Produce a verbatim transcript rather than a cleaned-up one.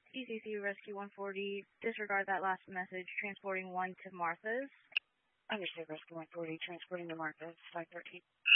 E C C Rescue one forty, disregard that last message, transporting one to Martha's. Understood, Rescue one forty, transporting to Martha's, five thirteen.